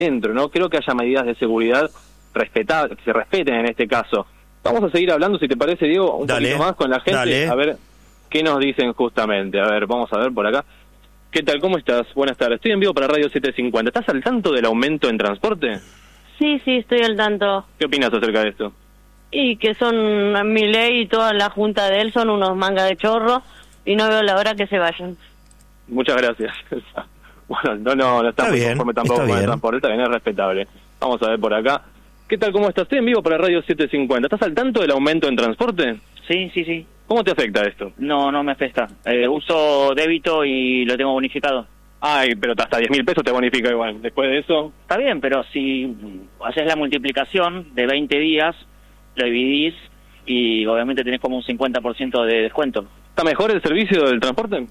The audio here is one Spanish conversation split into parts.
dentro, ¿no? Creo que haya medidas de seguridad que se respeten en este caso. Vamos a seguir hablando, si te parece, Diego, un poquito más con la gente, a ver qué nos dicen justamente. A ver, vamos a ver por acá. ¿Qué tal? ¿Cómo estás? Buenas tardes. Estoy en vivo para Radio 750. ¿Estás al tanto del aumento en transporte? Sí, estoy al tanto. ¿Qué opinas acerca de esto? Y que son Milei y toda la junta de él son unos mangas de chorro y no veo la hora que se vayan. Muchas gracias. Bueno, no está muy conforme tampoco con el transporte, está bien, es respetable. Vamos a ver por acá. ¿Qué tal? ¿Cómo estás? Estoy en vivo para Radio 750. ¿Estás al tanto del aumento en transporte? Sí. ¿Cómo te afecta esto? No me afecta. Uso débito y lo tengo bonificado. Ay, pero hasta 10.000 pesos te bonifica igual. Después de eso... Está bien, pero si haces la multiplicación de 20 días, lo dividís y obviamente tenés como un 50% de descuento. ¿Está mejor el servicio del transporte?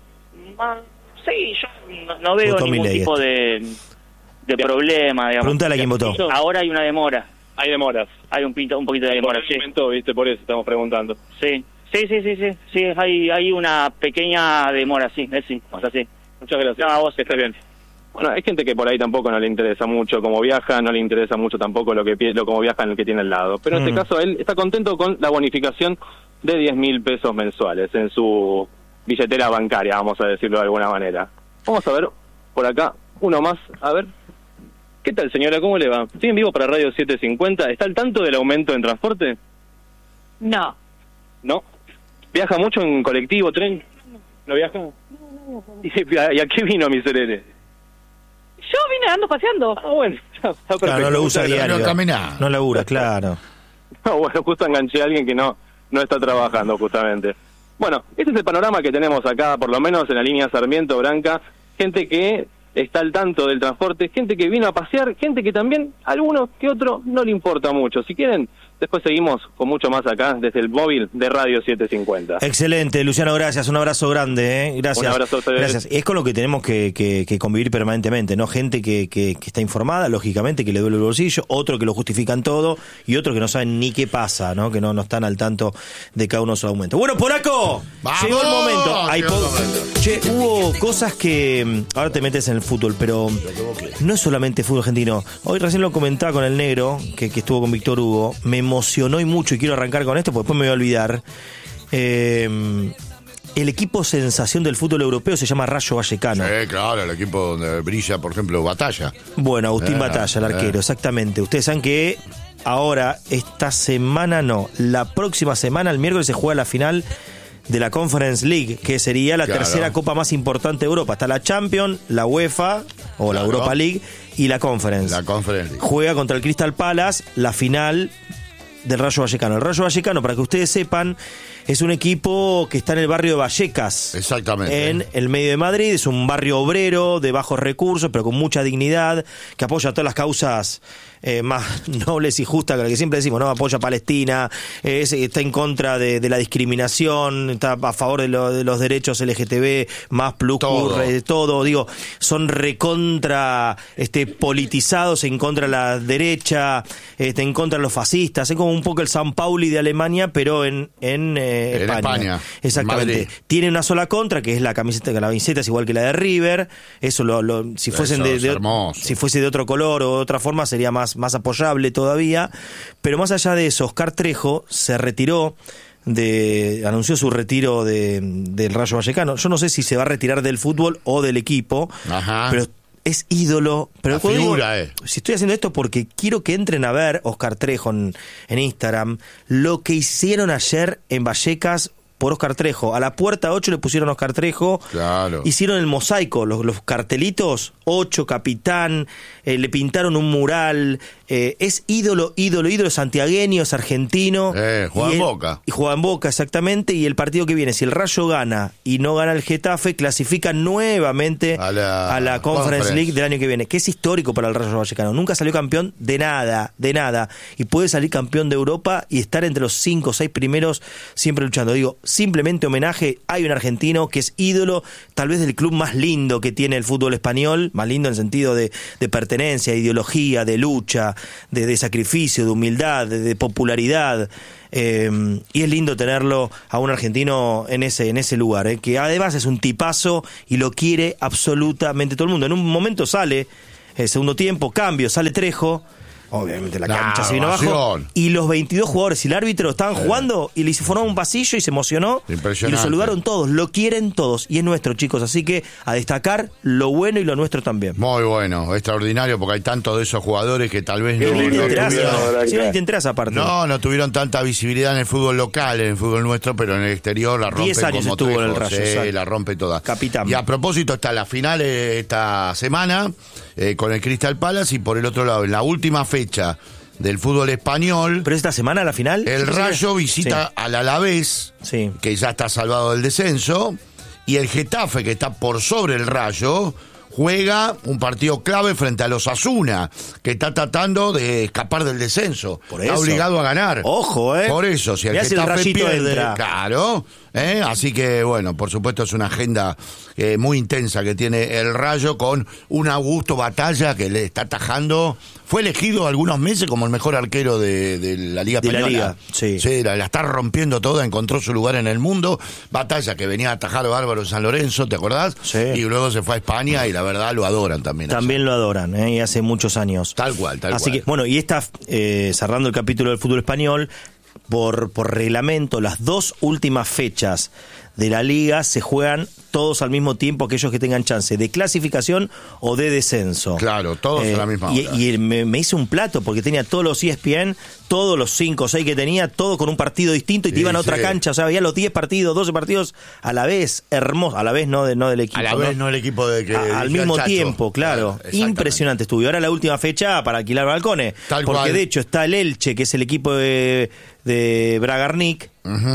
Sí, yo no veo ningún tipo de problema, digamos. Pregúntale a quién votó. Ahora hay una demora. Hay demoras. Hay un poquito de demora, sí. ¿Viste? Por eso estamos preguntando. Sí, hay una pequeña demora, sí, o sea, sí. Muchas gracias. No, a vos. Que estés bien. Bueno, hay gente que por ahí tampoco no le interesa mucho cómo viaja, no le interesa mucho tampoco cómo viaja en el que tiene al lado. Pero en este caso él está contento con la bonificación de 10.000 pesos mensuales en su billetera bancaria, vamos a decirlo de alguna manera. Vamos a ver por acá uno más, a ver. ¿Qué tal, señora? ¿Cómo le va? Estoy en vivo para Radio 750. ¿Está al tanto del aumento en transporte? No. ¿No? ¿Viaja mucho en colectivo, tren? ¿No viaja? No. ¿Y a qué vino, mi serene? Yo vine ando paseando. Ah, bueno, está perfecto. Claro, no lo usa diario. No labura, claro. No, bueno, justo enganché a alguien que no está trabajando, justamente. Bueno, este es el panorama que tenemos acá, por lo menos en la línea Sarmiento, Branca. Gente que está al tanto del transporte, gente que vino a pasear, gente que también, alguno que otro, no le importa mucho. Si quieren, después seguimos con mucho más acá, desde el móvil de Radio 750. Excelente, Luciano, gracias, un abrazo grande, Gracias. Un abrazo a ustedes. Gracias. Es con lo que tenemos que convivir permanentemente, ¿no? Gente que está informada, lógicamente, que le duele el bolsillo, otro que lo justifican todo, y otro que no saben ni qué pasa, ¿no? Que no están al tanto de cada uno de sus aumentos. Bueno, Poraco, llegó el momento. Che, hubo cosas que ahora te metes en el fútbol, pero no es solamente fútbol argentino. Hoy recién lo comentaba con el negro, que estuvo con Víctor Hugo, me emocionó y mucho, y quiero arrancar con esto porque después me voy a olvidar. El equipo sensación del fútbol europeo se llama Rayo Vallecano. Sí, claro, el equipo donde brilla, por ejemplo, Batalla. Bueno, Agustín Batalla, el arquero, exactamente. Ustedes saben que ahora, esta semana la próxima semana, el miércoles, se juega la final de la Conference League, que sería la tercera copa más importante de Europa. Está la Champions, la UEFA, o la Europa League, y la Conference. La Conference League. Juega contra el Crystal Palace, la final del Rayo Vallecano. El Rayo Vallecano, para que ustedes sepan, es un equipo que está en el barrio de Vallecas. Exactamente. En el medio de Madrid. Es un barrio obrero, de bajos recursos, pero con mucha dignidad, que apoya todas las causas más nobles y justas, que siempre decimos, ¿no? Apoya a Palestina, está en contra de la discriminación, está a favor de los derechos LGTB, más plus, todo. Digo, son recontra politizados, en contra de la derecha, en contra de los fascistas. Es como un poco el San Pauli de Alemania, pero en España. Exactamente. Madrid. Tiene una sola contra, que es la camiseta es igual que la de River. Eso si fuesen si fuese de otro color o de otra forma sería más apoyable todavía. Pero más allá de eso, Oscar Trejo se retiró anunció su retiro del Rayo Vallecano. Yo no sé si se va a retirar del fútbol o del equipo. Ajá. Pero es ídolo. Pero la figura, si estoy haciendo esto porque quiero que entren a ver Oscar Trejo en Instagram, lo que hicieron ayer en Vallecas por Oscar Trejo. A la puerta 8 le pusieron Oscar Trejo. Claro. Hicieron el mosaico, los cartelitos, 8, capitán, le pintaron un mural. Es ídolo santiagueño, es argentino. Juega en Boca. Y juega en Boca, exactamente. Y el partido que viene, si el Rayo gana y no gana el Getafe, clasifica nuevamente a la Conference League del año que viene, que es histórico para el Rayo Vallecano. Nunca salió campeón de nada. Y puede salir campeón de Europa y estar entre los 5 o 6 primeros siempre luchando. Digo, simplemente homenaje. Hay un argentino que es ídolo, tal vez del club más lindo que tiene el fútbol español, más lindo en el sentido de pertenencia, de ideología, de lucha, de sacrificio, de humildad, de popularidad. Y es lindo tenerlo a un argentino en ese lugar, que además es un tipazo y lo quiere absolutamente todo el mundo. En un momento sale El segundo tiempo, cambio, sale Trejo. Obviamente la cancha se vino abajo. Y los 22 jugadores y el árbitro estaban jugando y le formó un pasillo y se emocionó. Y lo saludaron todos, lo quieren todos. Y es nuestro, chicos. Así que a destacar lo bueno y lo nuestro también. Muy bueno, extraordinario, porque hay tantos de esos jugadores que tal vez no tuvieron tanta visibilidad en el fútbol local, en el fútbol nuestro, pero en el exterior la rompe. 10 años como estuvo en el Rayo. Sí, la rompe toda. Capitán. Y a propósito, está la final esta semana con el Crystal Palace, y por el otro lado, en la última fecha del fútbol español. ¿Pero esta semana la final? El Rayo visita al Alavés, que ya está salvado del descenso, y el Getafe, que está por sobre el Rayo, juega un partido clave frente a los Osasuna, que está tratando de escapar del descenso. Por eso. Está obligado a ganar. Ojo, Por eso, si el Getafe pierde, claro. Así que, bueno, por supuesto es una agenda muy intensa que tiene el Rayo, con un Augusto Batalla que le está atajando. Fue elegido algunos meses como el mejor arquero de la Liga Española. De la Liga, sí. La está rompiendo toda, encontró su lugar en el mundo. Batalla, que venía a atajar bárbaro en San Lorenzo, ¿te acordás? Sí. Y luego se fue a España, y la verdad lo adoran también. También lo adoran, y hace muchos años. Tal cual. Así que, bueno, y está cerrando el capítulo del fútbol español. Por reglamento, las 2 últimas fechas de la Liga se juegan todos al mismo tiempo, aquellos que tengan chance de clasificación o de descenso. Claro, todos a la misma hora. Y me hice un plato porque tenía todos los ESPN, todos los 5 o 6 que tenía, todo con un partido distinto, y te iban a otra cancha. O sea, había los 10 partidos, 12 partidos a la vez. Hermoso. A la vez no del equipo. A la vez no el equipo de que al mismo tiempo, claro. Impresionante estuvo. Y ahora la última fecha para alquilar balcones. Porque cual. De hecho está el Elche, que es el equipo de Bragarnik.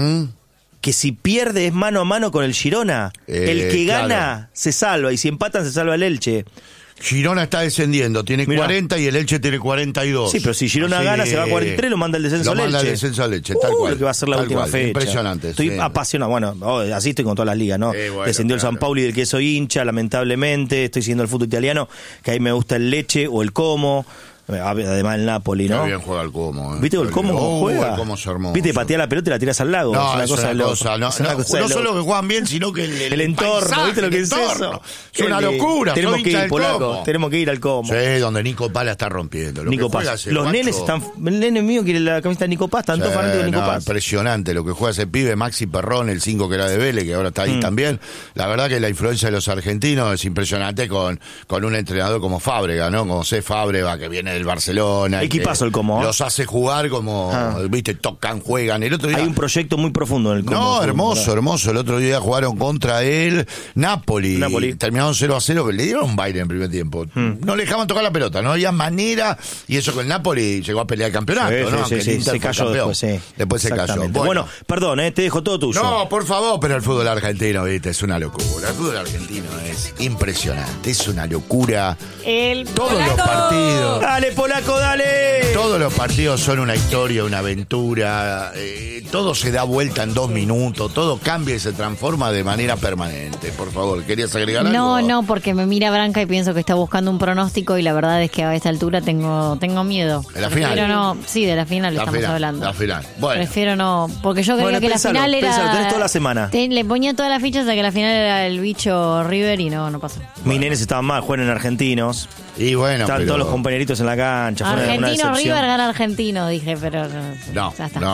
Que si pierde es mano a mano con el Girona. El que gana se salva, y si empatan se salva el Elche. Girona está descendiendo, tiene 40 y el Elche tiene 42. Sí, pero si Girona gana, se va a 43, lo manda al descenso al Elche. Lo manda al descenso al Elche, tal cual. Lo que va a ser la última fecha. Impresionante. Estoy apasionado. Bueno, así estoy con todas las ligas, ¿no? Descendió el San Pauli, del que soy hincha, lamentablemente. Estoy siguiendo el fútbol italiano, que ahí me gusta el Lecce o el Como. Además el Napoli, ¿no? Qué bien juega el Como. ¿Viste el Como cómo juega? El Como es hermoso. ¿Viste? Patea la pelota y la tiras al lago. No, es una cosa. No solo que juegan bien, sino que el entorno. paisaje, ¿Viste lo que es eso? Es una locura. Tenemos que ir, polaco. Tenemos que ir al Como. Sí, donde Nico Paz la está rompiendo. Nico Paz. Los nenes están. El nene mío quiere la camiseta de Nico Paz. Están todos fanáticos de Nico Paz. Impresionante lo que juega ese pibe. Maxi Perrón, el 5 que era de Vélez, que ahora está ahí también. La verdad que la influencia de los argentinos es impresionante, con un entrenador como Fábrega, ¿no? Como C. Fábrega, que viene del Barcelona. Equipazo el Como. Los hace jugar como, viste, tocan, juegan. El otro día, hay un proyecto muy profundo en el Como. No, hermoso. El otro día jugaron contra el Napoli. Terminaron 0-0, pero le dieron un baile en el primer tiempo. No le dejaban tocar la pelota, no había manera. Y eso que el Napoli llegó a pelear el campeonato, ¿no? Sí, se cayó después se cayó. Bueno, perdón, te dejo todo tuyo. No, por favor, pero el fútbol argentino, viste, es una locura. El fútbol argentino es impresionante, es una locura. Todos los partidos. Dale, polaco, dale. Todos los partidos son una historia, una aventura. Todo se da vuelta en 2 minutos, todo cambia y se transforma de manera permanente. Por favor, ¿querías agregar algo? No, porque me mira Branca y pienso que está buscando un pronóstico, y la verdad es que a esta altura tengo miedo. ¿De la final? Pero no, sí, de la final estamos hablando. La final, bueno. Prefiero no, porque yo creía que pensalo, la final era... Pensalo, tenés toda la semana. Le ponía todas las fichas a que la final era el bicho River, y no pasó. Mis nenes estaban mal, juegan en argentinos. Y bueno, estaban todos los compañeritos en la cancha. Argentino River gana argentino, dije, pero no,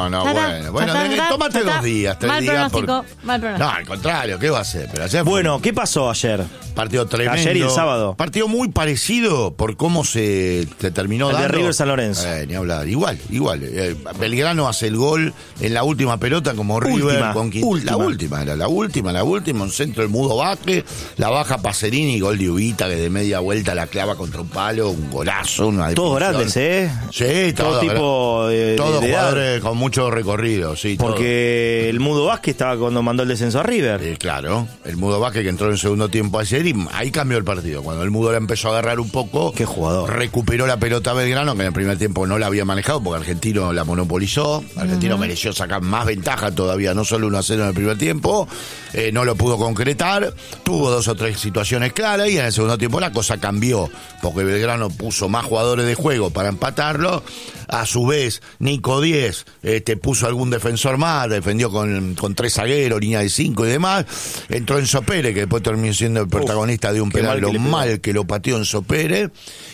bueno, tómate 2 días, 3 mal días. Mal pronóstico. No, al contrario, ¿qué va a hacer? Pero ayer ¿qué pasó ayer? Partido tremendo. Ayer y el sábado. Partido muy parecido por cómo se terminó el dando. de River San Lorenzo. Ni hablar, igual. Belgrano hace el gol en la última pelota, como River. La última, un centro del Mudo Vázquez, la baja Pacerini, gol de Ubita, que de media vuelta la clava contra un palo, un golazo, una definición. Todos grandes, Sí, todo tipo de jugadores con mucho recorrido, sí. Porque el Mudo Vázquez estaba cuando mandó el descenso a River. Claro, el Mudo Vázquez, que entró en el segundo tiempo ayer, y ahí cambió el partido. Cuando el Mudo la empezó a agarrar un poco, qué jugador. Recuperó la pelota Belgrano, que en el primer tiempo no la había manejado porque Argentino la monopolizó. Argentino mereció sacar más ventaja todavía, no solo 1-0 en el primer tiempo. No lo pudo concretar, tuvo 2 o 3 situaciones claras, y en el segundo tiempo la cosa cambió porque Belgrano puso más jugadores de juego para empatarlo. A su vez, Nico Díez puso algún defensor más, defendió con 3 zagueros, línea de 5 y demás. Entró Enzo Pérez, que después terminó siendo el protagonista de un penal, lo mal que lo pateó Enzo Pérez.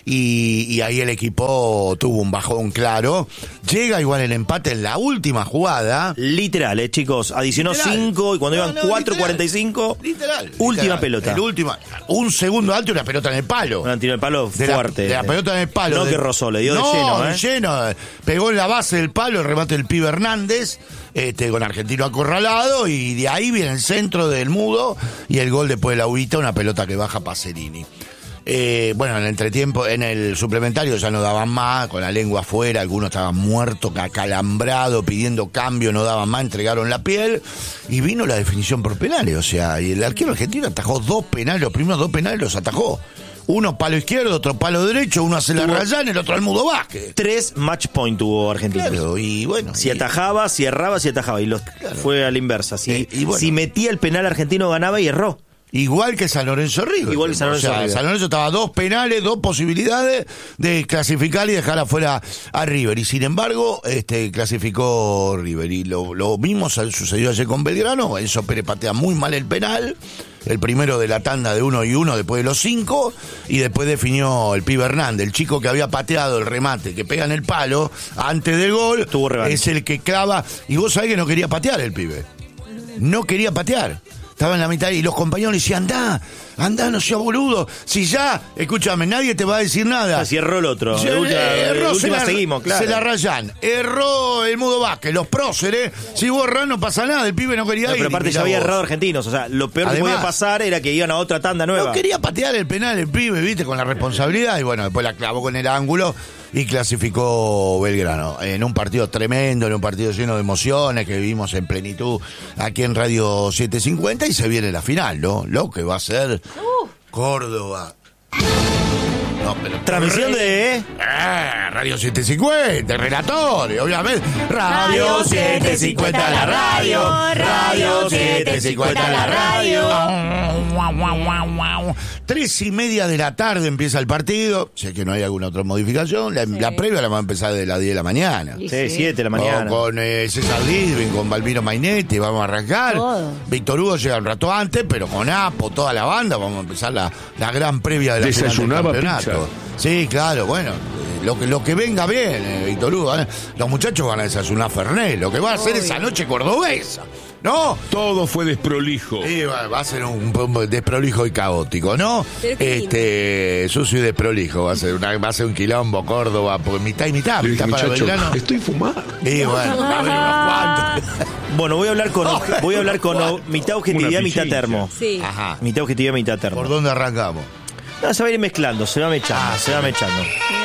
Y ahí el equipo tuvo un bajón claro. Llega igual el empate en la última jugada. Literal, chicos. Adicionó 5 y cuando iban 4:45, última pelota. Un segundo alto y una pelota en el palo. Un tiro en el palo fuerte. De la pelota en el palo. No que rozó, le dio de lleno. De lleno. Pegó en la base del palo el remate del Pibe Hernández, con Argentino acorralado, y de ahí viene el centro del Mudo y el gol después de la Ubita, una pelota que baja Pacerini. Bueno, en el entretiempo, en el suplementario ya no daban más, con la lengua afuera, algunos estaban muertos, acalambrados, pidiendo cambio, no daban más, entregaron la piel, y vino la definición por penales, o sea, y el arquero argentino atajó 2 penales, los primeros 2 penales los atajó. Uno palo izquierdo, otro palo derecho, uno hace la Rayán, el otro al Mudo Vázquez. 3 match point tuvo Argentina. Claro, y bueno. Si atajaba, si erraba, si atajaba. Y fue a la inversa. Si metía el penal argentino, ganaba y erró. Igual que San Lorenzo River. Igual que San Lorenzo River. San Lorenzo estaba 2 penales, 2 posibilidades de clasificar y dejar afuera a River. Y sin embargo, clasificó River. Y lo mismo sucedió ayer con Belgrano. Enzo Pérez patea muy mal el penal. El primero de la tanda de 1-1 después de los 5, y después definió el Pibe Hernández, el chico que había pateado el remate, que pega en el palo antes del gol, es el que clava, y vos sabés que no quería patear el pibe, no quería patear, estaba en la mitad y los compañeros le decían, andá, no seas boludo, si ya, escúchame, nadie te va a decir nada. Si erró el otro, seguimos, claro. Se la Rayán, erró el Mudo Vázquez, los próceres, si vos errás no pasa nada, el pibe no quería ir. Pero aparte ya había errado Argentinos, o sea, lo peor que podía pasar era que iban a otra tanda nueva. No quería patear el penal el pibe, viste, con la responsabilidad, y bueno, después la clavó con el ángulo y clasificó Belgrano. En un partido tremendo, en un partido lleno de emociones que vivimos en plenitud aquí en Radio 750, y se viene la final, ¿no? Lo que va a ser Córdoba. No, pero transmisión de Radio 750, relatorio, obviamente. Radio 750 la radio 750 la radio. 3:30 de la tarde empieza el partido. Sé que no hay alguna otra modificación. La previa la vamos a empezar de las 10 de la mañana. Sí, 7 de la mañana. Con César Lidvin, con Balbino Mainetti, vamos a arrancar. Todo. Víctor Hugo llega un rato antes, pero con Apo, toda la banda, vamos a empezar la gran previa de la final del campeonato. Pizza. Sí, claro, bueno, lo que venga bien, Víctor Hugo. Los muchachos van a desayunar Fernet, lo que va a hacer esa noche cordobesa, ¿no? Todo fue desprolijo. Sí, va a ser un desprolijo y caótico, ¿no? Sucio y desprolijo, va a ser un quilombo Córdoba, porque mitad y mitad para Belgrano. Estoy fumando. Y bueno, va a haber unos cuantos. Bueno, voy a hablar con mitad objetividad, mitad termo. Sí. Ajá. Mitad objetividad, mitad termo. ¿Por dónde arrancamos? No, se va a ir mezclando, se va mechando.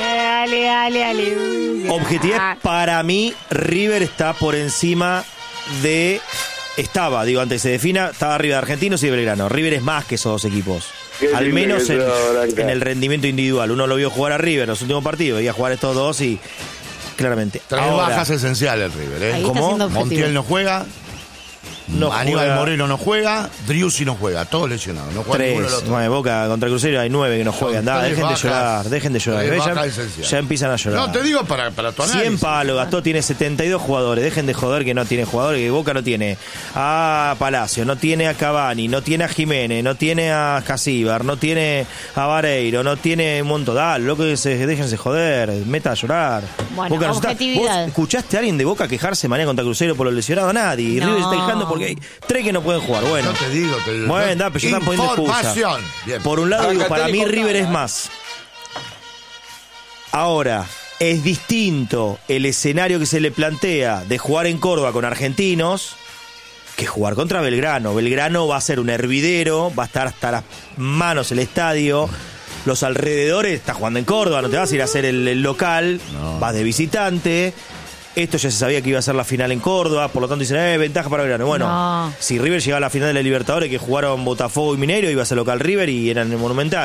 Dale. Objetividad, para mí, River está por encima de... antes que se defina, estaba arriba de Argentinos y de Belgrano. River es más que esos dos equipos. Al menos en el rendimiento individual. Uno lo vio jugar a River en los últimos partidos, veía jugar estos dos y claramente. 3 bajas esenciales River, ¿eh? ¿Cómo? Montiel no juega. Aníbal Moreno no juega, Driussi no juega, todos lesionados. No juega 3, Boca contra Cruzeiro hay 9 que no juegan. Dejen de llorar. Ya empiezan a llorar. No, te digo para tu análisis. 100 palos, Gastó tiene 72 jugadores. Dejen de joder que no tiene jugadores, que Boca no tiene a Palacio, no tiene a Cavani, no tiene a Jiménez, no tiene a Casíbar, no tiene a Vareiro, no tiene un montón. Loco, déjense joder, meta a llorar. Bueno, Boca objetividad. ¿Vos escuchaste a alguien de Boca quejarse mañana contra Cruzeiro por lo lesionado? A nadie. Y River está quejando porque hay 3 que no pueden jugar. Bueno, no te digo, bueno, pero ya están poniendo excusa. Por un lado, digo, para mí River es más. Ahora, es distinto el escenario que se le plantea de jugar en Córdoba con Argentinos que jugar contra Belgrano. Belgrano va a ser un hervidero, va a estar hasta las manos el estadio. Los alrededores, está jugando en Córdoba, no te vas a ir a hacer el local, vas de visitante. Esto ya se sabía que iba a ser la final en Córdoba, por lo tanto dicen, ventaja para Belgrano. Bueno, si River llegaba a la final de la Libertadores, que jugaron Botafogo y Mineiro, iba a ser local River y era en el Monumental.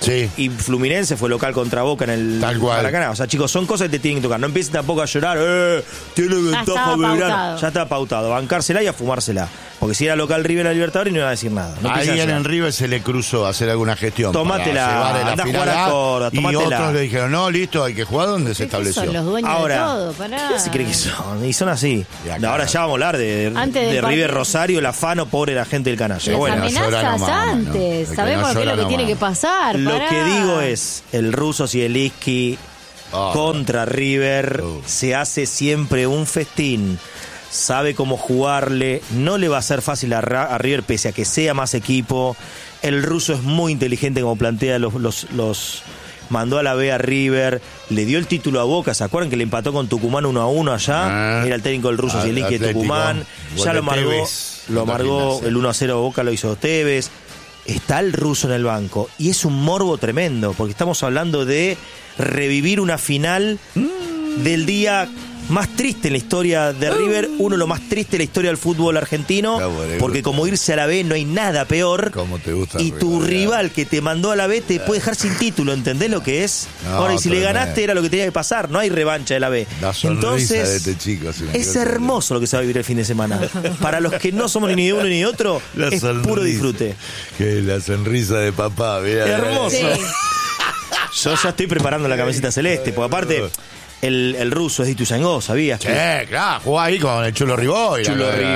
Sí. Y Fluminense fue local contra Boca en el Maracaná. O sea, chicos, son cosas que te tienen que tocar. No empiecen tampoco a llorar, tiene ventaja Belgrano. Ya está pautado. Bancársela y a fumársela. Porque si era local River en la Libertadores no iba a decir nada. No ahí en River se le cruzó a hacer alguna gestión. Tómatela, anda a jugar a Córdoba, y otros le dijeron, no, listo, hay que jugar donde se estableció. Son los dueños ahora, de todo, pará. ¿qué se cree que son? Y son así. Ahora ya vamos a hablar de River Rosario, el afano, pobre la gente del canalla. Las bueno, amenazas antes. Sabemos qué es lo que tiene que pasar. Lo que digo es, el ruso Zielinski contra River se hace siempre un festín. Sabe cómo jugarle, no le va a ser fácil a River pese a que sea más equipo. El ruso es muy inteligente como plantea los mandó a la B a River, le dio el título a Boca, ¿se acuerdan que le empató con Tucumán 1-1 allá? Era el técnico del ruso Zielinski de Tucumán, ya lo amargó el 1-0 Boca, lo hizo Tevez. Está el ruso en el banco y es un morbo tremendo, porque estamos hablando de revivir una final del día más triste en la historia de River, uno de los más tristes de la historia del fútbol argentino, porque como irse a la B no hay nada peor. ¿Cómo te gusta, y tu rival que te mandó a la B te puede dejar sin título, ¿entendés lo que es? Ahora, y si le ganaste era lo que tenía que pasar, no hay revancha de la B. Entonces, de este chico, es hermoso lo que se va a vivir el fin de semana. Para los que no somos ni de uno ni de otro, es puro disfrute. Que la sonrisa de papá, mirá. Hermoso. Sí. Yo ya estoy preparando la camiseta celeste, porque aparte... El ruso es de Ituzaingó, ¿sabías? Sí, claro, jugó ahí con el Chulo Riboira.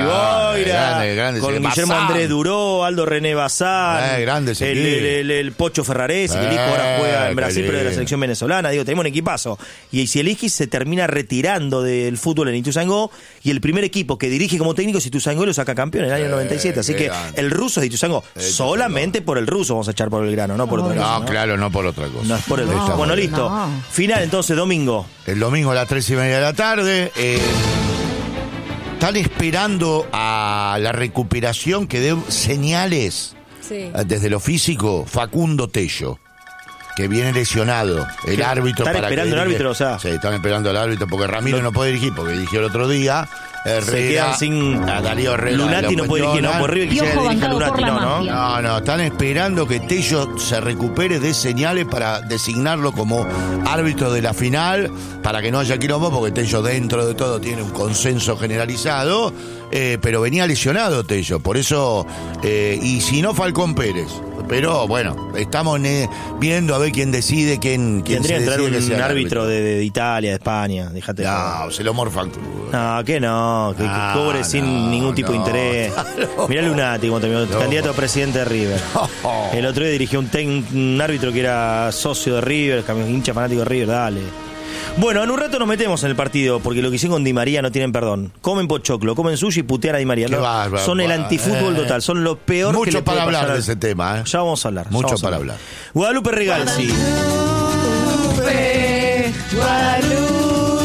Grande, con Guillermo Andrés Duró, Aldo René Bazán, el Pocho Ferraresi, que el hijo ahora juega en Brasil, pero de la selección venezolana. Digo, tenemos un equipazo. Y Zielinski se termina retirando del fútbol en Ituzaingó, y el primer equipo que dirige como técnico es Ituzaingó y lo saca campeón en el año 97. Así que el ruso es de Ituzaingó. Solamente por el ruso vamos a echar por Belgrano, no por otra cosa. No, claro, no por otra cosa. No es por el ruso. Bueno, listo. Final entonces, domingo. El domingo a las 3:30 de la tarde. Están esperando a la recuperación que dé señales desde lo físico. Facundo Tello, que viene lesionado. El árbitro. ¿Están esperando el árbitro? O sea. Sí, están esperando al árbitro porque Ramiro no puede dirigir, porque dirigió el otro día. Se quedan sin Darío Herrera. Lunati no puede dirigir, no, por River quisiera dirigir a Lunati, no, están esperando que Tello se recupere de señales para designarlo como árbitro de la final, para que no haya quilombo, porque Tello dentro de todo tiene un consenso generalizado, pero venía lesionado Tello, por eso, y si no, Falcón Pérez. Pero bueno, estamos viendo a ver quién decide, quién tendría que entrar un árbitro de Italia, de España, déjate. No, se lo morfan. No, que no, que cobre sin ningún tipo de interés. Mirá Lunati como terminó, candidato a presidente de River. El otro día dirigió un árbitro que era socio de River, hincha fanático de River, dale. Bueno, en un rato nos metemos en el partido, porque lo que hicieron con Di María no tienen perdón. Comen pochoclo, comen sushi y putean a Di María. Son el antifútbol total, son lo peor que le puede pasar. Mucho para hablar de ese tema, Ya vamos a hablar. Mucho para hablar. Guadalupe Regalzi. Guadalupe.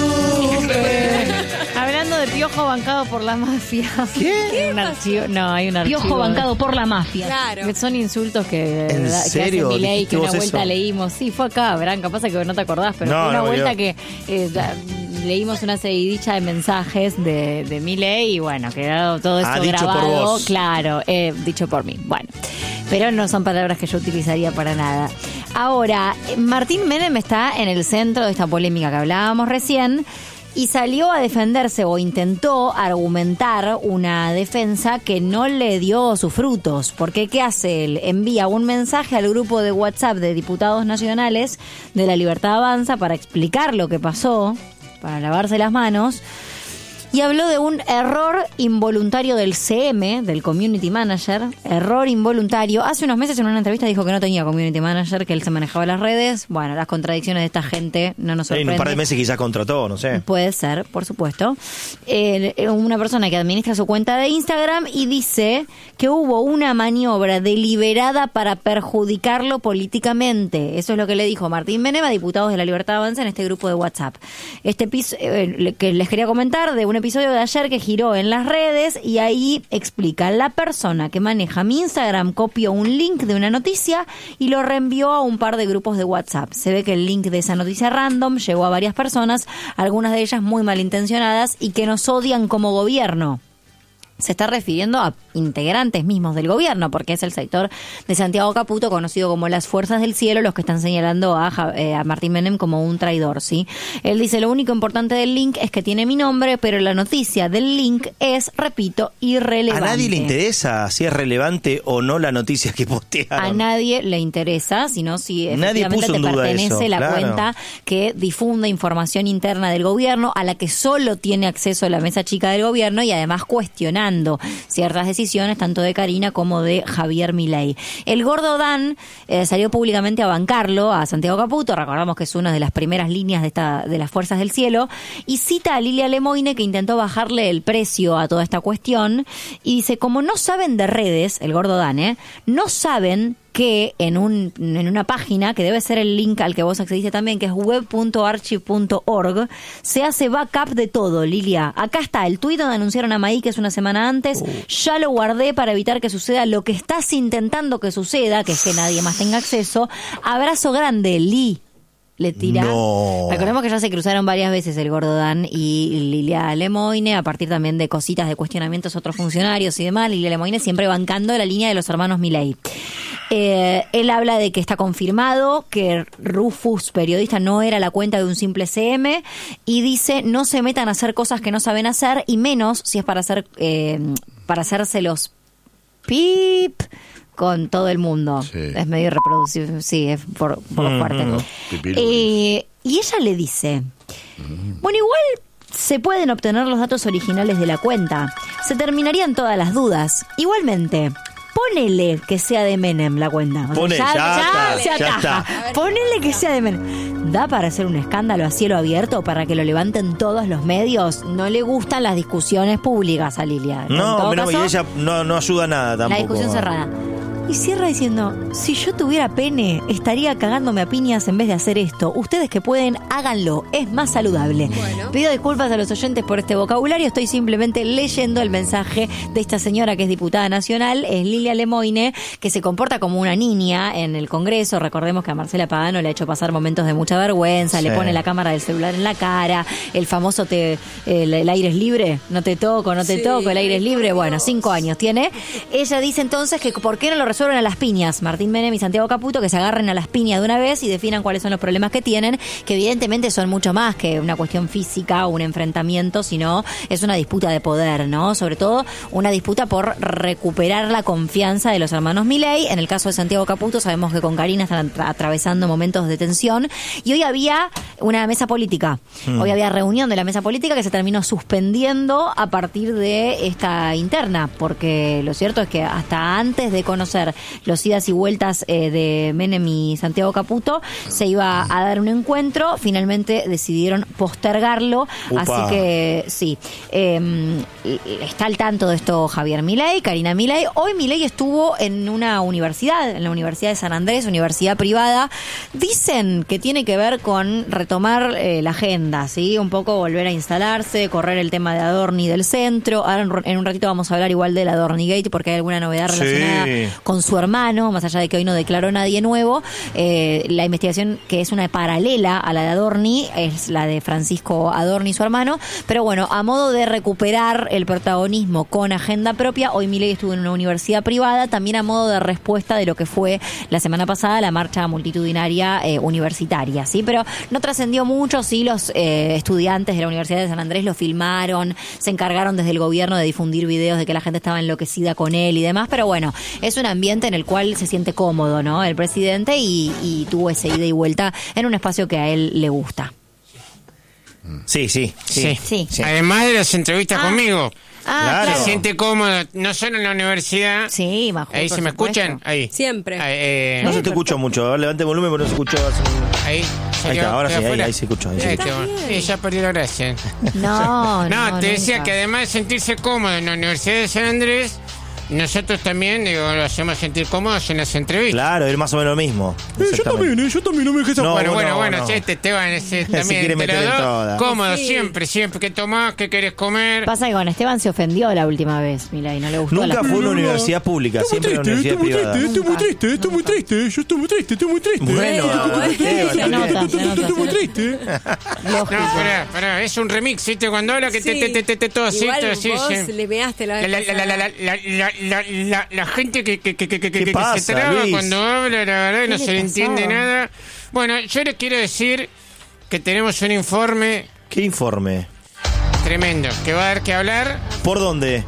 Hablando de Piojo bancado por la mafia. ¿Qué? Hay un archivo. Piojo bancado por la mafia. Claro. Son insultos que hace Milei, que una vuelta eso? leímos. Sí, fue acá, Branca, pasa que no te acordás, pero fue una vuelta que leímos una seguidilla de mensajes de Milei y bueno, quedó todo esto grabado. Dicho por vos. Claro, dicho por mí. Bueno, pero no son palabras que yo utilizaría para nada. Ahora, Martín Menem está en el centro de esta polémica que hablábamos recién. Y salió a defenderse o intentó argumentar una defensa que no le dio sus frutos. Porque ¿qué hace él? Envía un mensaje al grupo de WhatsApp de diputados nacionales de La Libertad Avanza para explicar lo que pasó, para lavarse las manos. Y habló de un error involuntario del CM, del Community Manager. Error involuntario. Hace unos meses en una entrevista dijo que no tenía Community Manager, que él se manejaba las redes. Bueno, las contradicciones de esta gente no nos sorprenden. En un par de meses quizás contrató, no sé. Puede ser, por supuesto. Una persona que administra su cuenta de Instagram y dice que hubo una maniobra deliberada para perjudicarlo políticamente. Eso es lo que le dijo Martín Menem a diputados de La Libertad Avanza en este grupo de WhatsApp. Este que les quería comentar de un episodio de ayer que giró en las redes y ahí explica: la persona que maneja mi Instagram copió un link de una noticia y lo reenvió a un par de grupos de WhatsApp. Se ve que el link de esa noticia random llegó a varias personas, algunas de ellas muy malintencionadas y que nos odian como gobierno. se está refiriendo a integrantes mismos del gobierno, porque es el sector de Santiago Caputo, conocido como las Fuerzas del Cielo, los que están señalando a Martín Menem como un traidor, ¿sí? Él dice, lo único importante del link es que tiene mi nombre, pero la noticia del link es, repito, irrelevante. ¿A nadie le interesa si es relevante o no la noticia que postearon? A nadie le interesa, sino si nadie efectivamente puso en te duda pertenece eso, la claro. cuenta que difunde información interna del gobierno, a la que solo tiene acceso la mesa chica del gobierno y además cuestionando ciertas decisiones tanto de Karina como de Javier Milei. El gordo Dan salió públicamente a bancarlo a Santiago Caputo, recordamos que es una de las primeras líneas de las Fuerzas del Cielo, y cita a Lilia Lemoine, que intentó bajarle el precio a toda esta cuestión, y dice, como no saben de redes, el gordo Dan, no saben que en una página, que debe ser el link al que vos accediste también, que es web.archive.org, se hace backup de todo, Lilia. Acá está el tuit donde anunciaron a Maí, que es una semana antes, ya lo guardé para evitar que suceda lo que estás intentando que suceda, que es que nadie más tenga acceso. Abrazo grande, Li. Le tira. No. Recordemos que ya se cruzaron varias veces el gordo Dan y Lilia Lemoine, a partir también de cositas de cuestionamientos a otros funcionarios y demás. Lilia Lemoine siempre bancando la línea de los hermanos Milei. Él habla de que está confirmado que Rufus, periodista, no era la cuenta de un simple CM, y dice, no se metan a hacer cosas que no saben hacer, y menos si es para hacerse los pip con todo el mundo. Sí. Es medio reproducible, sí, es por lo fuerte. Y ella le dice, bueno, igual se pueden obtener los datos originales de la cuenta, se terminarían todas las dudas. Igualmente, ponele que sea de Menem la cuenta. Pone, ya se ataja. Ponele que sea de Menem. ¿Da para hacer un escándalo a cielo abierto para que lo levanten todos los medios? No le gustan las discusiones públicas a Lilia. No, pero y ella no ayuda a nada tampoco. La discusión cerrada. Y cierra diciendo, si yo tuviera pene, estaría cagándome a piñas en vez de hacer esto. Ustedes que pueden, háganlo, es más saludable. Bueno. Pido disculpas a los oyentes por este vocabulario, estoy simplemente leyendo el mensaje de esta señora que es diputada nacional, es Lilia Lemoine, que se comporta como una niña en el Congreso. Recordemos que a Marcela Pagano le ha hecho pasar momentos de mucha vergüenza, sí. Le pone la cámara del celular en la cara, el famoso el aire es libre, no te toco, el aire es libre. Bueno, 5 años tiene. Ella dice entonces que ¿por qué no lo resuelven a las piñas? Martín Menem y Santiago Caputo, que se agarren a las piñas de una vez y definan cuáles son los problemas que tienen, que evidentemente son mucho más que una cuestión física o un enfrentamiento, sino es una disputa de poder, ¿no? Sobre todo una disputa por recuperar la confianza de los hermanos Milei. En el caso de Santiago Caputo sabemos que con Karina están atravesando momentos de tensión, y hoy había una mesa política. Hoy había reunión de la mesa política que se terminó suspendiendo a partir de esta interna, porque lo cierto es que hasta antes de conocer los idas y vueltas de Menem y Santiago Caputo se iba a dar un encuentro. Finalmente decidieron postergarlo. Upa. Así que sí, está al tanto de esto Javier Milei, Karina Milei. Hoy Milei estuvo en una universidad, en la Universidad de San Andrés, universidad privada. Dicen que tiene que ver con retomar la agenda, ¿sí? Un poco volver a instalarse, correr el tema de Adorni del centro. Ahora en un ratito vamos a hablar igual del Adornigate, porque hay alguna novedad relacionada con su hermano, más allá de que hoy no declaró nadie nuevo. La investigación, que es una paralela a la de Adorni, es la de Francisco Adorni, su hermano. Pero bueno, a modo de recuperar el protagonismo con agenda propia, hoy Milei estuvo en una universidad privada, también a modo de respuesta de lo que fue la semana pasada la marcha multitudinaria universitaria, ¿sí? Pero no trascendió mucho, sí, los estudiantes de la Universidad de San Andrés lo filmaron, se encargaron desde el gobierno de difundir videos de que la gente estaba enloquecida con él y demás, pero bueno, es un ambiente en el cual se siente cómodo, ¿no? El presidente y tuvo ese ida y vuelta en un espacio que a él le gusta. Sí. Además de las entrevistas conmigo. Claro. Se siente cómodo, no solo en la universidad. Sí, Majo, ahí se me escuchan, ahí. Siempre. No se te escucha mucho. A ver, levante el volumen, pero no se escuchó. Ahí está, ahora sí, ahí se escuchó. Ya perdió la gracia. No, te decía que además de sentirse cómodo en la Universidad de San Andrés, nosotros también lo hacemos sentir cómodos en las entrevistas. Claro, es más o menos lo mismo. Yo también no me dejes No, Bueno, no. Esteban, también. Se quiere meter en todas. Cómodo, Sí. siempre. ¿Qué tomás? ¿Qué querés comer? Pasa que con Esteban se ofendió la última vez, Milay, no le gustó. Nunca fue una universidad pública, siempre una universidad privada. Estoy muy triste. Yo estoy muy triste. Bueno, Esteban, se nota. Estoy muy triste. No, pará, es un remix, ¿viste? Cuando habla que te todo así, Igual todo así. vos sí. le pegaste la vez pasada. La gente que pasa, se traba Luis? cuando habla, la verdad, no le se le pasó? entiende nada. Bueno, yo les quiero decir que tenemos un informe ¿Qué informe? tremendo que va a dar que hablar. ¿Por dónde?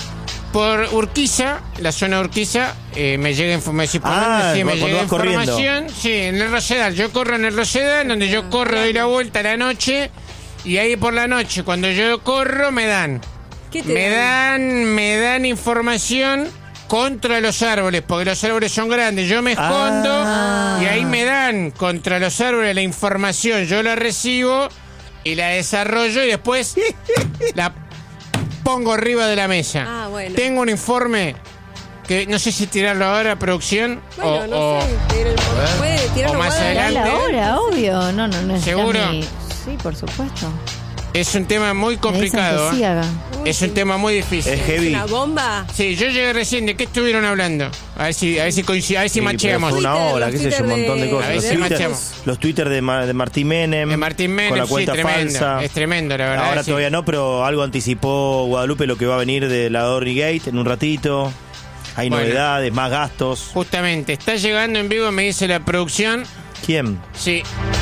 Por Urquiza, la zona de Urquiza, me llega información. Me cuando llega vas corriendo. información. Sí, en el Rosedal. Yo corro en el Rosedal, donde yo corro, doy la vuelta a la noche. Y ahí por la noche, cuando yo corro, me dan. ¿Qué te Me dan información contra los árboles, porque los árboles son grandes. Yo me escondo y ahí me dan contra los árboles la información. Yo la recibo y la desarrollo y después la pongo arriba de la mesa. Ah, bueno. Tengo un informe que no sé si tirarlo ahora, producción, Bueno, no sé. Puede tirarlo o más ahora. adelante. Ahora, obvio. No necesitas ¿Seguro? Sí, por supuesto. Es un tema muy complicado. Me dicen que sí haga. Es un tema muy difícil. Es heavy. ¿Una bomba? Sí, yo llegué recién. ¿De qué estuvieron hablando? A ver si Sí, macheamos. pero fue una hora, qué sé yo, un montón de cosas. A ver si machamos. Los Twitter de Martín Menem. De Martín Menem, con la sí, cuenta tremendo. falsa. Es tremendo, la verdad. Ahora sí. todavía no, pero algo anticipó Guadalupe lo que va a venir de la Dorney Gate en un ratito. Hay Bueno. novedades, más gastos. Justamente, está llegando en vivo, me dice la producción. ¿Quién? Sí.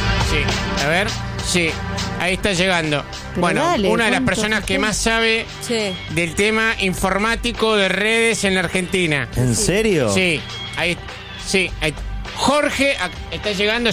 A ver, sí. Ahí está llegando. Pero Bueno, dale, una de las ¿cuánto? personas que más sabe Che. del tema informático de redes en la Argentina. ¿En serio? Sí, ahí. Jorge, está llegando.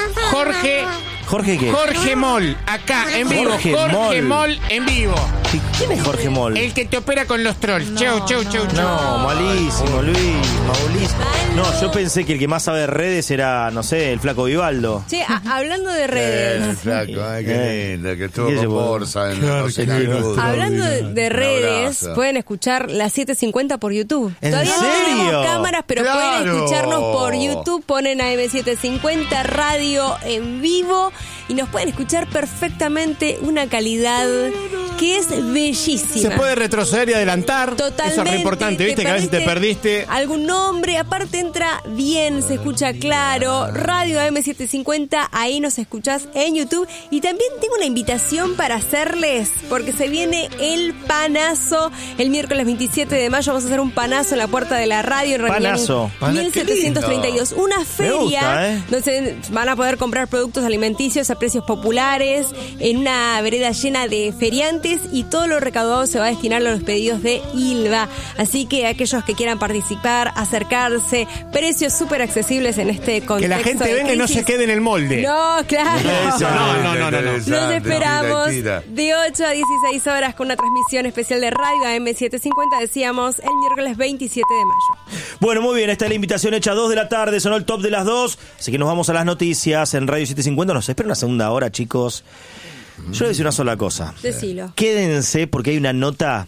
¿Jorge qué? Jorge Moll, acá, en vivo. Jorge Moll, en vivo. ¿Quién es Jorge Moll? El que te opera con los trolls. Chau. No, malísimo, Luis, Mauricio. No, yo pensé que el que más sabe de redes era, no sé, el flaco Vivaldo. Che, hablando de redes. Flaco, qué lindo, que estuvo ¿Qué se con puede? Borsa en la cocina del fútbol. Hablando de redes, abrazo. pueden escuchar las 7:50 por YouTube. ¿En Todavía no serio? tenemos cámaras, pero ¡Claro! pueden escucharnos por YouTube. Ponen AM750 Radio en vivo y nos pueden escuchar perfectamente. Una calidad que es bellísima. Se puede retroceder y adelantar. Totalmente. Eso es re importante, ¿viste? Que a veces te perdiste. Algún nombre, aparte entra bien, se escucha claro. Radio AM750, ahí nos escuchás en YouTube. Y también tengo una invitación para hacerles, porque se viene el panazo. El miércoles 27 de mayo vamos a hacer un panazo en la puerta de la radio. En Panazo. 1732. Una feria gusta, donde se van a poder comprar productos alimenticios a precios populares, en una vereda llena de feriantes, y todo lo recaudado se va a destinar a los pedidos de Ilva. Así que aquellos que quieran participar, acercarse, precios súper accesibles en este contexto. Que la gente de venga y no crisis. se quede en el molde. No, claro. No. Los esperamos de 8 a 16 horas con una transmisión especial de radio AM750, decíamos, el miércoles 27 de mayo. Bueno, muy bien, esta es la invitación hecha a 2 de la tarde, sonó el top de las 2, así que nos vamos a las noticias en Radio 750, nos espera una segunda hora, chicos. Yo les voy a decir una sola cosa. Decilo. Quédense porque hay una nota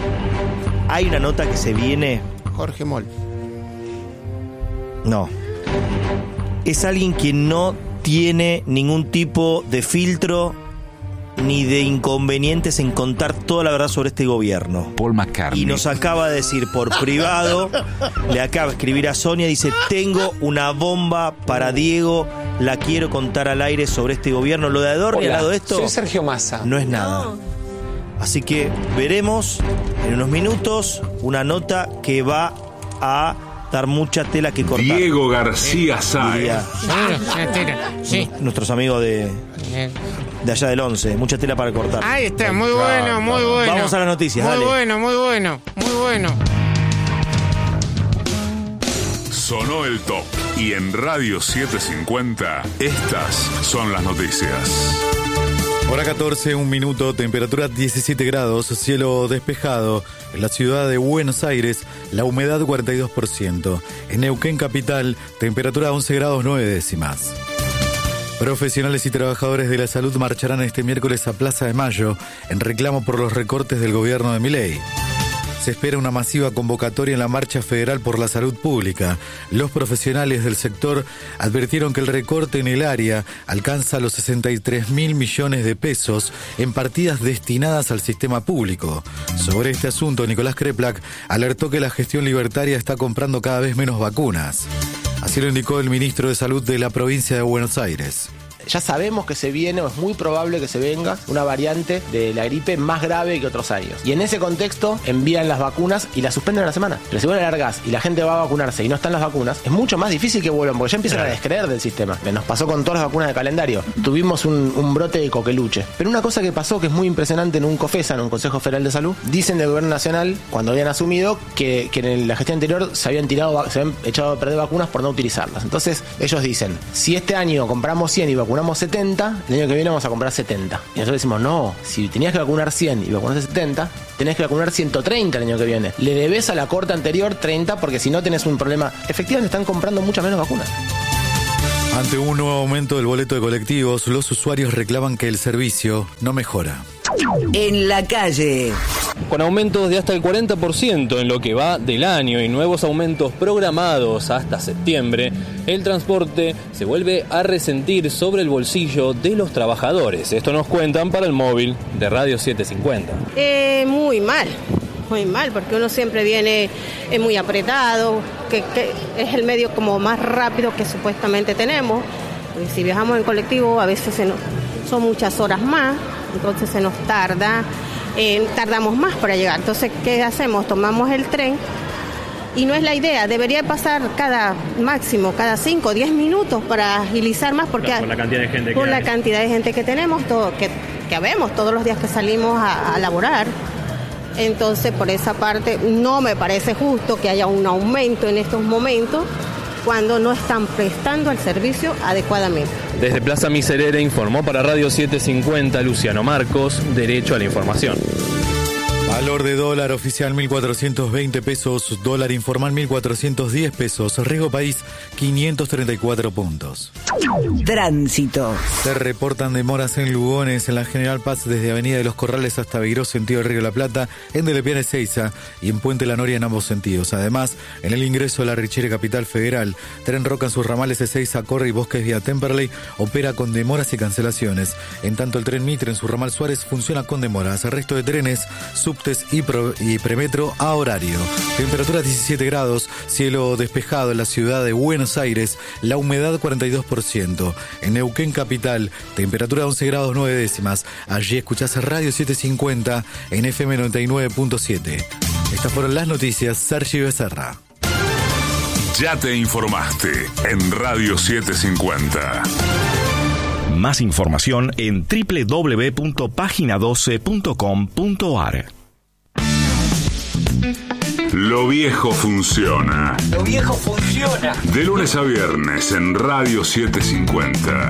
que se viene. Jorge Moll. No. Es alguien que no tiene ningún tipo de filtro ni de inconvenientes en contar toda la verdad sobre este gobierno. Paul McCartney. Y nos acaba de decir por privado, le acaba de escribir a Sonia, dice, tengo una bomba para Diego, la quiero contar al aire sobre este gobierno. Lo de Adorni al lado de esto Soy Sergio Massa. no es nada. Así que veremos en unos minutos una nota que va a dar mucha tela que cortar. Diego García Diría Sáez. Sí. nuestros amigos de allá del 11. Mucha tela para cortar. Ahí está, muy bueno. Vamos a las noticias, Muy dale. bueno. Sonó el top. Y en Radio 750, estas son las noticias. Hora 14, 1 minuto, temperatura 17 grados, cielo despejado. En la ciudad de Buenos Aires, la humedad 42%. En Neuquén capital, temperatura 11 grados 9 décimas. Profesionales y trabajadores de la salud marcharán este miércoles a Plaza de Mayo en reclamo por los recortes del gobierno de Milei. se espera una masiva convocatoria en la Marcha Federal por la Salud Pública. Los profesionales del sector advirtieron que el recorte en el área alcanza los 63.000 millones de pesos en partidas destinadas al sistema público. Sobre este asunto, Nicolás Kreplak alertó que la gestión libertaria está comprando cada vez menos vacunas. Así lo indicó el ministro de Salud de la provincia de Buenos Aires. Ya sabemos que se viene, o es muy probable que se venga, una variante de la gripe más grave que otros años. Y en ese contexto envían las vacunas y las suspenden a la semana. Pero si vos la largás y la gente va a vacunarse y no están las vacunas, es mucho más difícil que vuelvan, porque ya empiezan a descreer del sistema. Nos pasó con todas las vacunas de calendario. Tuvimos un brote de coqueluche. Pero una cosa que pasó, que es muy impresionante en un COFESA, en un Consejo Federal de Salud, dicen del gobierno nacional, cuando habían asumido, que en la gestión anterior se habían echado a perder vacunas por no utilizarlas. Entonces, ellos dicen, si este año compramos 100 y vacunamos 70, el año que viene vamos a comprar 70. Y nosotros decimos, no, si tenías que vacunar 100 y vacunaste 70, tenés que vacunar 130 el año que viene. Le debes a la corte anterior 30 porque si no tenés un problema. Efectivamente están comprando muchas menos vacunas. Ante un nuevo aumento del boleto de colectivos, los usuarios reclaman que el servicio no mejora. En la calle. Con aumentos de hasta el 40% en lo que va del año y nuevos aumentos programados hasta septiembre, el transporte se vuelve a resentir sobre el bolsillo de los trabajadores. Esto nos cuentan para el móvil de Radio 750. Muy mal, porque uno siempre viene muy apretado, que es el medio como más rápido que supuestamente tenemos. Porque si viajamos en colectivo a veces son muchas horas más, entonces se nos tardamos más para llegar. Entonces, ¿qué hacemos? Tomamos el tren y no es la idea. Debería pasar cada 5 o 10 minutos para agilizar más, porque por la cantidad de gente cantidad de gente que tenemos, que vemos todos los días que salimos a laborar. Entonces, por esa parte, no me parece justo que haya un aumento en estos momentos cuando no están prestando el servicio adecuadamente. Desde Plaza Miserere informó para Radio 750 Luciano Marcos, Derecho a la Información. Valor de dólar oficial 1.420 pesos, dólar informal 1.410 pesos, riesgo país 534 puntos. Tránsito. Se reportan demoras en Lugones, en la General Paz desde Avenida de los Corrales hasta Beiró, sentido del Río de la Plata, en Delepiane Ezeiza y en Puente La Noria en ambos sentidos. Además, en el ingreso a la Richere Capital Federal, Tren Roca en sus ramales Ezeiza, Corre y Bosques vía Temperley opera con demoras y cancelaciones. En tanto, el tren Mitre en su ramal Suárez funciona con demoras. El resto de trenes, subtes y premetro a horario. Temperatura 17 grados, cielo despejado en la ciudad de Buenos Aires, la humedad 42%. En Neuquén Capital, temperatura 11 grados 9 décimas. Allí escuchás Radio 750 en FM 99.7. Estas fueron las noticias. Sergi Becerra. Ya te informaste en Radio 750. Más información en www.pagina12.com.ar. Lo viejo funciona. Lo viejo funciona. De lunes a viernes en Radio 750.